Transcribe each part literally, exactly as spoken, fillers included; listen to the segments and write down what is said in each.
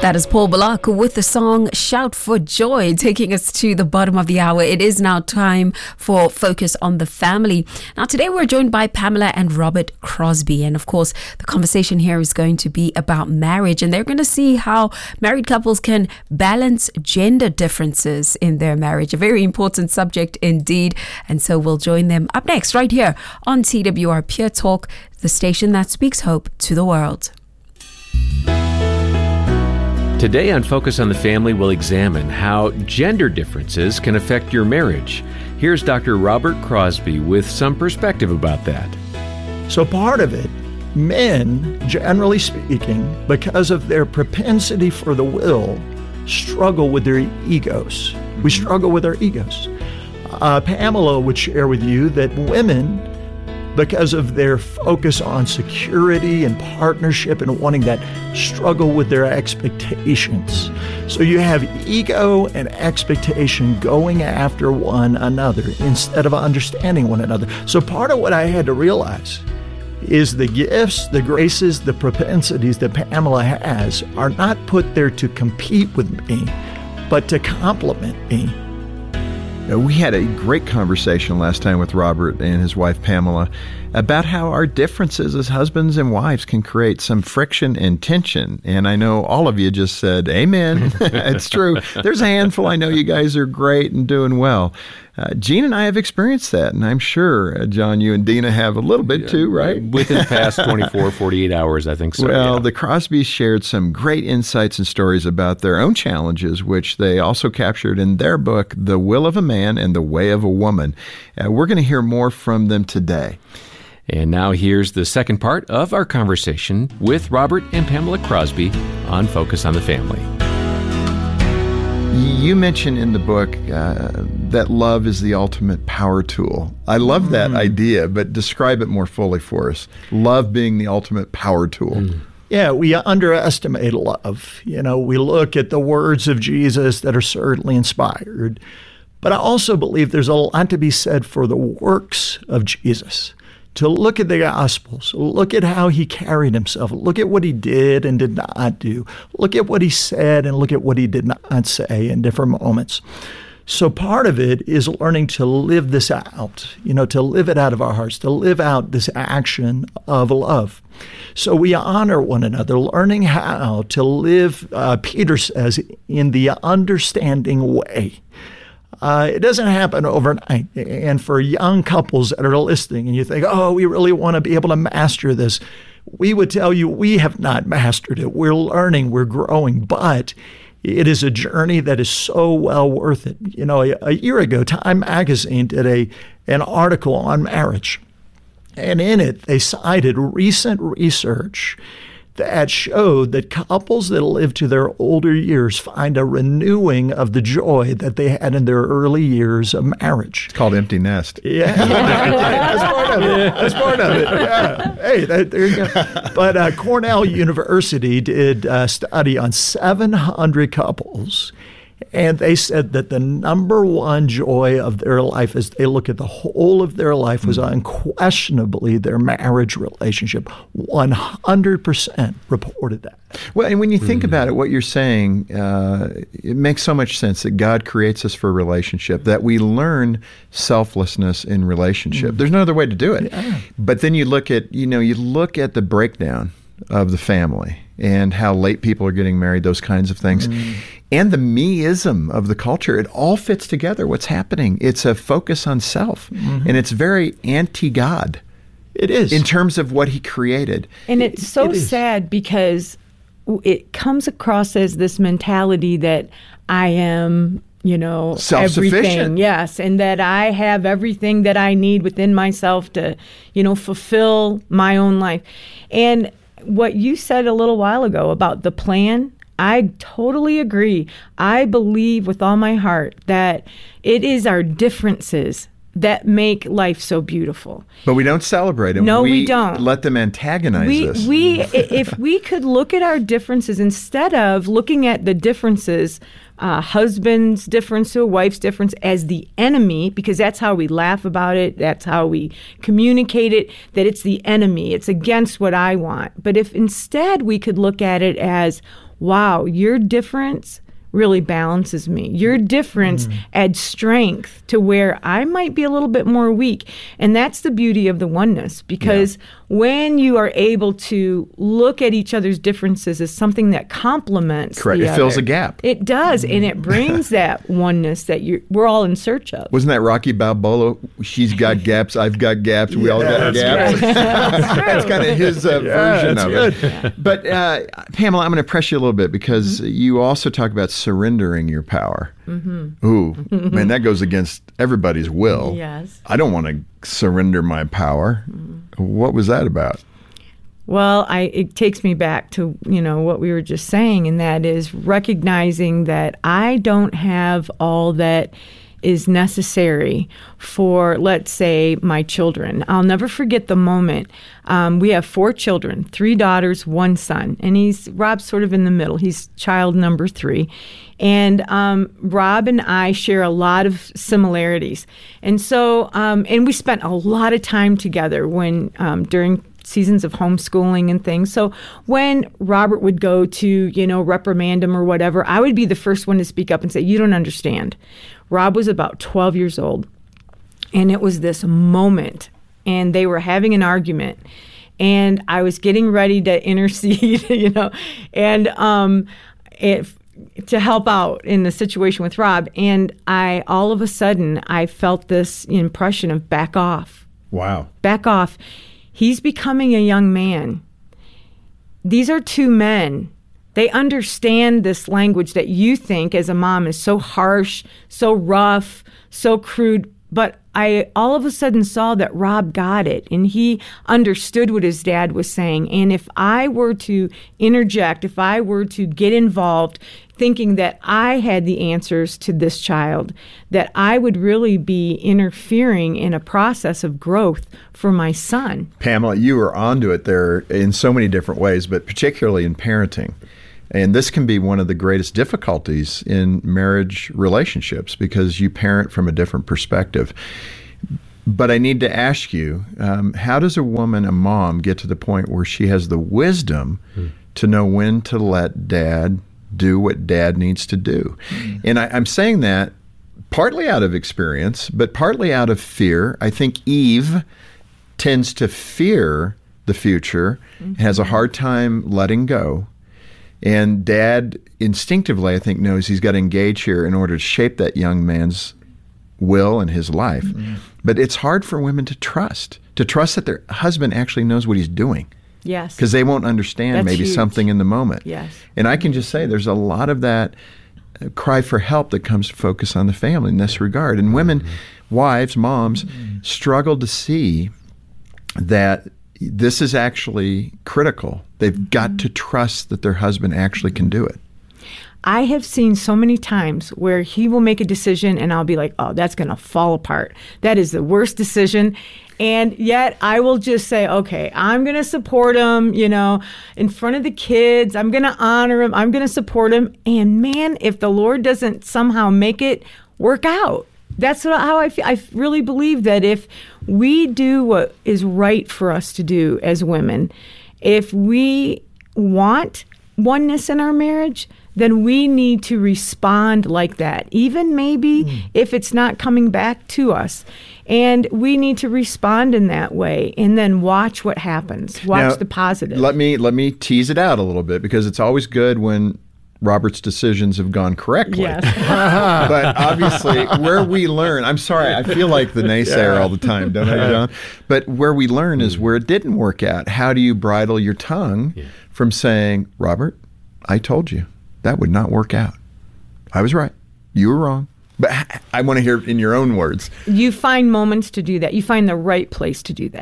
That is Paul Bullock with the song Shout for Joy, taking us to the bottom of the hour. It is now time for Focus on the Family. Now, today we're joined by Pamela and Robert Crosby. And of course, the conversation here is going to be about marriage. And they're going to see how married couples can balance gender differences in their marriage. A very important subject indeed. And so we'll join them up next, right here on T W R Pure Talk, the station that speaks hope to the world. Today on Focus on the Family, we'll examine how gender differences can affect your marriage. Here's Doctor Robert Crosby with some perspective about that. So part of it, men, generally speaking, because of their propensity for the will, struggle with their egos. We struggle with our egos. Uh, Pamela would share with you that women, because of their focus on security and partnership and wanting that, struggle with their expectations. So you have ego and expectation going after one another instead of understanding one another. So part of what I had to realize is the gifts, the graces, the propensities that Pamela has are not put there to compete with me, but to complement me. We had a great conversation last time with Robert and his wife Pamela about how our differences as husbands and wives can create some friction and tension. And I know all of you just said, amen. It's true. There's a handful. I know you guys are great and doing well. Uh, Gene and I have experienced that, and I'm sure, uh, John, you and Dina have a little bit yeah, too, right? Within the past twenty-four, forty-eight hours, I think so. Well, yeah. The Crosbys shared some great insights and stories about their own challenges, which they also captured in their book, The Will of a Man and the Way of a Woman. Uh, we're going to hear more from them today. And now here's the second part of our conversation with Robert and Pamela Crosby on Focus on the Family. You mentioned in the book uh, that love is the ultimate power tool. I love that mm. idea, but describe it more fully for us. Love being the ultimate power tool. Mm. Yeah, we underestimate love. You know, we look at the words of Jesus that are certainly inspired, but I also believe there's a lot to be said for the works of Jesus. To look at the Gospels, look at how he carried himself, look at what he did and did not do, look at what he said and look at what he did not say in different moments. So part of it is learning to live this out, you know, to live it out of our hearts, to live out this action of love. So we honor one another, learning how to live, uh, Peter says, in the understanding way. Uh, it doesn't happen overnight. And for young couples that are listening and you think, oh, we really want to be able to master this, we would tell you we have not mastered it. We're learning, we're growing, but it is a journey that is so well worth it. You know, a, a year ago, Time Magazine did a an article on marriage. And in it, they cited recent research that showed that couples that live to their older years find a renewing of the joy that they had in their early years of marriage. It's called empty nest. Yeah, that's part of it. That's part of it. Yeah. Hey, that, there you go. But uh, Cornell University did a study on seven hundred couples, and they said that the number one joy of their life as they look at the whole of their life was unquestionably their marriage relationship. one hundred percent reported that. Well, and when you think mm. about it, what you're saying, uh, it makes so much sense that God creates us for a relationship, that we learn selflessness in relationship. Mm. There's no other way to do it. Yeah. But then you look at, you know, you look at the breakdown of the family and how late people are getting married, those kinds of things. Mm. And the me-ism of the culture, it all fits together. What's happening? It's a focus on self, mm-hmm. and it's very anti-God. It is. In terms of what he created. And it's so it sad because it comes across as this mentality that I am, you know, everything. Yes, and that I have everything that I need within myself to, you know, fulfill my own life. And what you said a little while ago about the plan, I totally agree. I believe with all my heart that it is our differences that make life so beautiful. But we don't celebrate them. No, we, we don't. Let them antagonize we, us. We, if we could look at our differences instead of looking at the differences, uh, husband's difference to a wife's difference as the enemy, because that's how we laugh about it, that's how we communicate it, that it's the enemy, it's against what I want. But if instead we could look at it as, wow, your difference really balances me. Your difference mm. adds strength to where I might be a little bit more weak. And that's the beauty of the oneness, because yeah. when you are able to look at each other's differences as something that complements Correct. the It other, fills a gap. It does, mm. and it brings that oneness that you're, we're all in search of. Wasn't that Rocky Balboa? She's got gaps, I've got gaps, we yeah, all got gaps. Right. That's, that's kind of his uh, yeah, version of good. it. Yeah. But But uh, Pamela, I'm going to press you a little bit because mm-hmm. you also talk about surrendering your power. Mm-hmm. Ooh, mm-hmm. man, that goes against everybody's will. Yes. I don't want to surrender my power. Mm-hmm. What was that about? Well, I, it takes me back to, you know, what we were just saying, and that is recognizing that I don't have all that is necessary for, let's say, my children. I'll never forget the moment. Um, we have four children, three daughters, one son, and he's Rob's sort of in the middle. He's child number three. And um, Rob and I share a lot of similarities. And so, um, and we spent a lot of time together when um, during seasons of homeschooling and things. So when Robert would go to, you know, reprimand him or whatever, I would be the first one to speak up and say, you don't understand. Rob was about twelve years old, and it was this moment, and they were having an argument, and I was getting ready to intercede, you know, and um, if, to help out in the situation with Rob, and I, all of a sudden, I felt this impression of back off. Wow. Back off. He's becoming a young man. These are two men. They understand this language that you think as a mom is so harsh, so rough, so crude. But I all of a sudden saw that Rob got it, and he understood what his dad was saying. And if I were to interject, if I were to get involved, thinking that I had the answers to this child, that I would really be interfering in a process of growth for my son. Pamela, you were onto it there in so many different ways, but particularly in parenting. And this can be one of the greatest difficulties in marriage relationships because you parent from a different perspective. But I need to ask you, um, how does a woman, a mom, get to the point where she has the wisdom hmm. to know when to let dad do what dad needs to do? Hmm. And I, I'm saying that partly out of experience, but partly out of fear. I think Eve tends to fear the future, mm-hmm. has a hard time letting go. And dad instinctively, I think, knows he's got to engage here in order to shape that young man's will and his life. Mm-hmm. But it's hard for women to trust, to trust that their husband actually knows what he's doing. Yes. Because they won't understand That's maybe huge. something in the moment. Yes. And I can just say there's a lot of that cry for help that comes to focus on the family in this regard. And women, mm-hmm. wives, moms, mm-hmm. struggle to see that this is actually critical. They've mm-hmm. got to trust that their husband actually can do it. I have seen so many times where he will make a decision and I'll be like, oh, that's going to fall apart. That is the worst decision. And yet I will just say, okay, I'm going to support him, you know, in front of the kids. I'm going to honor him. I'm going to support him. And man, if the Lord doesn't somehow make it work out, that's what, how I feel. I really believe that if we do what is right for us to do as women, if we want oneness in our marriage, then we need to respond like that, even maybe mm. if it's not coming back to us. And we need to respond in that way and then watch what happens. Watch now, the positive. Let me let me tease it out a little bit, because it's always good when Robert's decisions have gone correctly. Yes. But obviously, where we learn, I'm sorry, I feel like the naysayer yeah. all the time, don't I, John? But where we learn is where it didn't work out. How do you bridle your tongue yeah. from saying, Robert, I told you that would not work out. I was right. You were wrong. But I want to hear it in your own words. You find moments to do that. You find the right place to do that.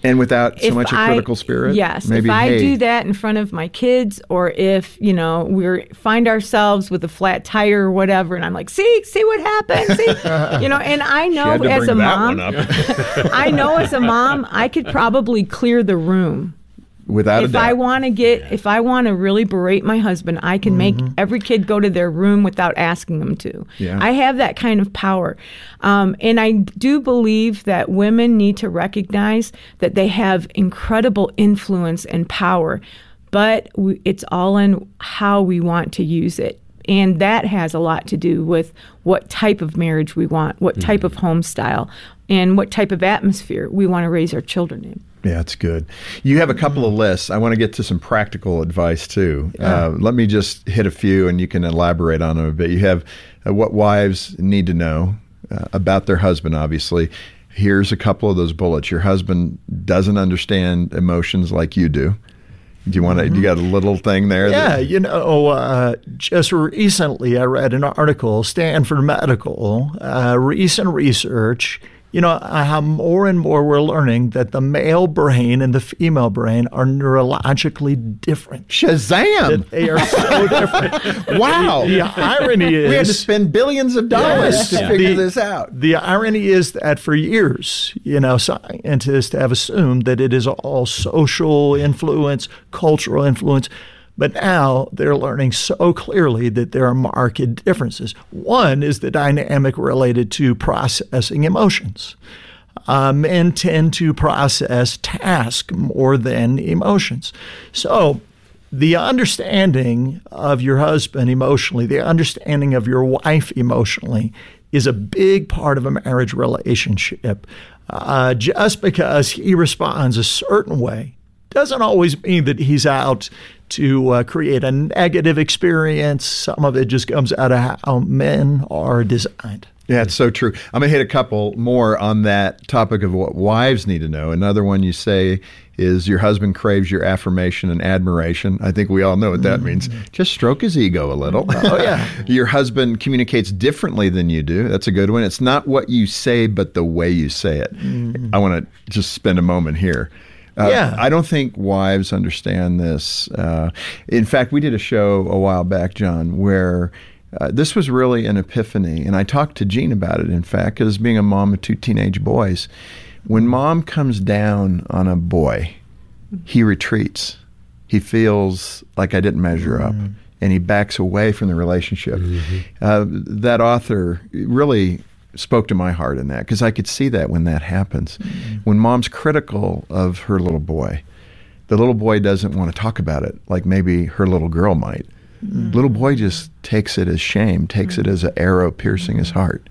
And without so if much a I, critical spirit? Yes. Maybe, if I hey, do that in front of my kids, or if, you know, we find ourselves with a flat tire or whatever, and I'm like, see, see what happened? See? You know, and I know had to as bring a that mom, one up. I know as a mom, I could probably clear the room. Without if a doubt. I want to get, if I want to really berate my husband, I can mm-hmm. make every kid go to their room without asking them to. Yeah. I have that kind of power. Um, and I do believe that women need to recognize that they have incredible influence and power, but we, it's all in how we want to use it. And that has a lot to do with what type of marriage we want, what type mm-hmm. of home style, and what type of atmosphere we want to raise our children in. Yeah, that's good. You have a couple of lists. I want to get to some practical advice, too. Yeah. Uh, let me just hit a few, and you can elaborate on them a bit. You have uh, what wives need to know uh, about their husband, obviously. Here's a couple of those bullets. Your husband doesn't understand emotions like you do. Do you want to? Mm-hmm. You got a little thing there? Yeah, that, you know, uh, just recently I read an article, Stanford Medical, uh, recent research. You know, how more and more we're learning that the male brain and the female brain are neurologically different. Shazam! That they are so different. Wow. The, the irony is... We had to spend billions of dollars yes, to yeah. figure the, this out. The irony is that for years, you know, scientists have assumed that it is all social influence, cultural influence. But now they're learning so clearly that there are marked differences. One is the dynamic related to processing emotions. Uh, men tend to process task more than emotions. So the understanding of your husband emotionally, the understanding of your wife emotionally, is a big part of a marriage relationship. Uh, just because he responds a certain way doesn't always mean that he's out to uh, create a negative experience. Some of it just comes out of how men are designed. Yeah, it's so true. I'm going to hit a couple more on that topic of what wives need to know. Another one you say is your husband craves your affirmation and admiration. I think we all know what that mm-hmm. means. Just stroke his ego a little. Oh, yeah. Your husband communicates differently than you do. That's a good one. It's not what you say, but the way you say it. Mm-hmm. I want to just spend a moment here. Uh, yeah. I don't think wives understand this. Uh, in fact, we did a show a while back, John, where uh, this was really an epiphany. And I talked to Jean about it, in fact, because being a mom of two teenage boys, when mom comes down on a boy, he retreats. He feels like I didn't measure up. Mm-hmm. And he backs away from the relationship. Mm-hmm. Uh, that author really spoke to my heart in that, because I could see that when that happens. Mm-hmm. When mom's critical of her little boy, the little boy doesn't want to talk about it like maybe her little girl might. Mm-hmm. Little boy just takes it as shame, takes mm-hmm. it as an arrow piercing mm-hmm. his heart.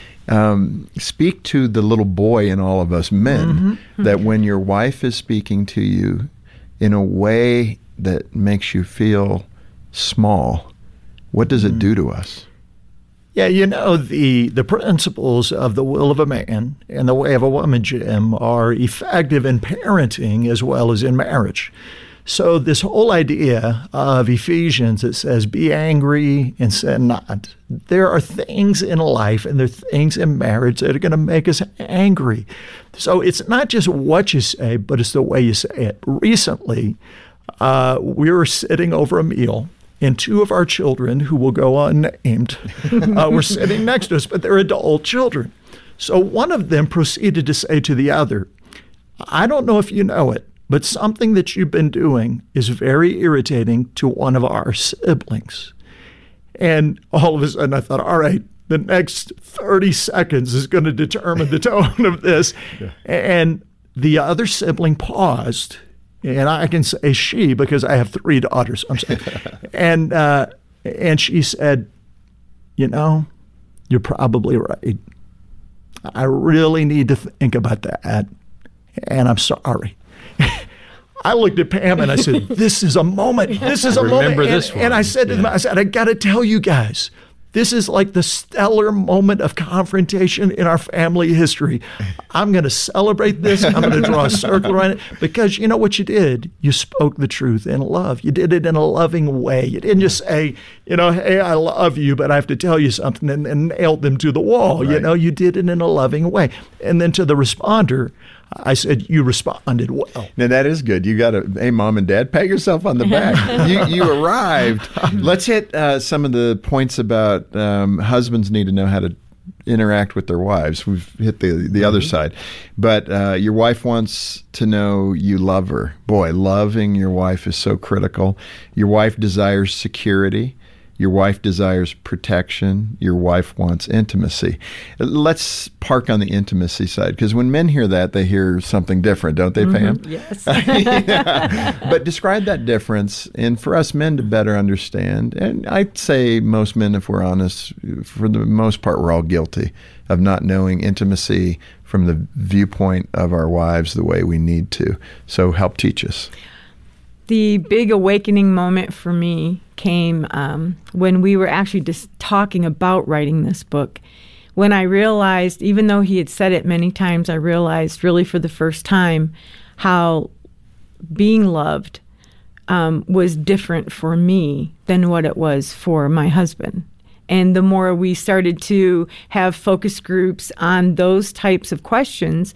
Um, speak to the little boy in all of us men mm-hmm. that when your wife is speaking to you in a way that makes you feel small, what does mm-hmm. it do to us? Yeah, you know, the, the principles of the will of a man and the way of a woman, Jim, are effective in parenting as well as in marriage. So this whole idea of Ephesians that says, be angry and sin not. There are things in life and there are things in marriage that are going to make us angry. So it's not just what you say, but it's the way you say it. Recently, uh, we were sitting over a meal, and two of our children, who will go unnamed, uh, were sitting next to us, but they're adult children. So one of them proceeded to say to the other, I don't know if you know it, but something that you've been doing is very irritating to one of our siblings. And all of a sudden I thought, all right, the next thirty seconds is going to determine the tone of this. Yeah. And the other sibling paused. And I can say she because I have three daughters. I'm sorry. and uh, and she said, you know, you're probably right. I really need to think about that. And I'm sorry. I looked at Pam and I said, this is a moment. This is a Remember moment. And, this one. and I said to yeah. them, I said, I got to tell you guys, this is like the stellar moment of confrontation in our family history. I'm going to celebrate this. I'm going to draw a circle around it because you know what you did? You spoke the truth in love. You did it in a loving way. You didn't just say, you know, hey, I love you, but I have to tell you something and, and nailed them to the wall. Right. You know, you did it in a loving way. And then to the responder, I said, you responded well. Now, that is good. You got to, hey, mom and dad, pat yourself on the back. you, you arrived. Let's hit uh, some of the points about um, husbands need to know how to interact with their wives. We've hit the the mm-hmm. other side. But uh, your wife wants to know you love her. Boy, loving your wife is so critical. Your wife desires security. Your wife desires protection. Your wife wants intimacy. Let's park on the intimacy side, because when men hear that, they hear something different, don't they, Pam? Mm-hmm. Yes. Yeah. But describe that difference, and for us men to better understand, and I'd say most men, if we're honest, for the most part, we're all guilty of not knowing intimacy from the viewpoint of our wives the way we need to. So help teach us. The big awakening moment for me came um, when we were actually just talking about writing this book. When I realized, even though he had said it many times, I realized really for the first time how being loved um, was different for me than what it was for my husband. And the more we started to have focus groups on those types of questions,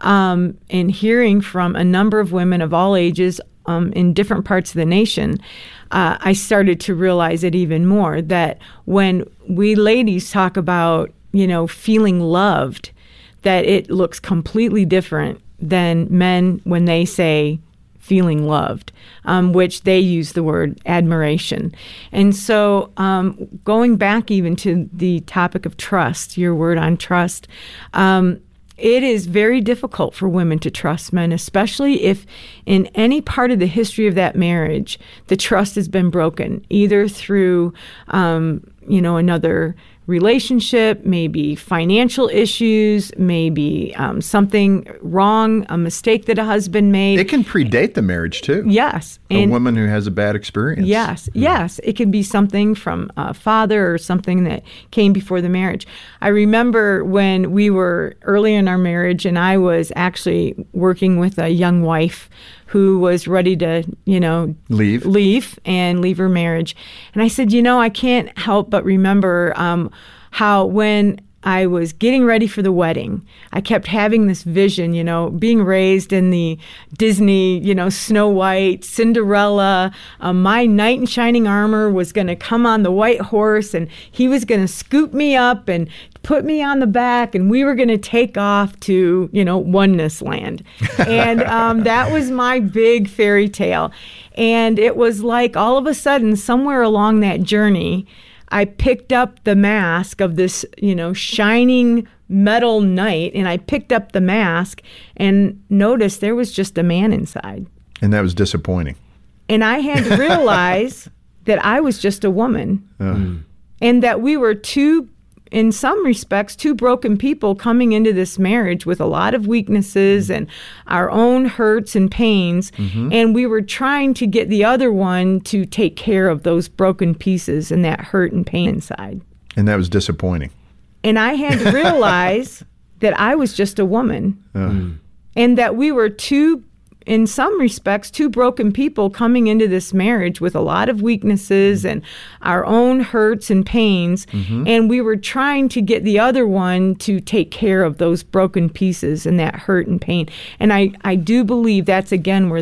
um, and hearing from a number of women of all ages, Um, in different parts of the nation, uh, I started to realize it even more, that when we ladies talk about, you know, feeling loved, that it looks completely different than men when they say feeling loved, um, which they use the word admiration. And so um, going back even to the topic of trust, your word on trust, um, it is very difficult for women to trust men, especially if in any part of the history of that marriage, the trust has been broken, either through, um, you know, another relationship, maybe financial issues, maybe um, something wrong, a mistake that a husband made. It can predate the marriage, too. Yes. A and woman who has a bad experience. Yes, mm. yes. It can be something from a father or something that came before the marriage. I remember when we were early in our marriage, and I was actually working with a young wife who was ready to, you know, leave, leave and leave her marriage. And I said, you know, I can't help but remember um, how when I was getting ready for the wedding, I kept having this vision, you know, being raised in the Disney, you know, Snow White, Cinderella. Um, my knight in shining armor was going to come on the white horse, and he was going to scoop me up and put me on the back, and we were going to take off to, you know, oneness land. And um, that was my big fairy tale. And it was like all of a sudden, somewhere along that journey, I picked up the mask of this, you know, shining metal knight, and I picked up the mask and noticed there was just a man inside. And that was disappointing. And I had to realize that I was just a woman. Uh. And that we were two, in some respects, two broken people coming into this marriage with a lot of weaknesses and our own hurts and pains. Mm-hmm. And we were trying to get the other one to take care of those broken pieces and that hurt and pain inside. And that was disappointing. And I had to realize that I was just a woman. Uh. And that we were two, in some respects, two broken people coming into this marriage with a lot of weaknesses and our own hurts and pains. Mm-hmm. And we were trying to get the other one to take care of those broken pieces and that hurt and pain. And I, I do believe that's, again, where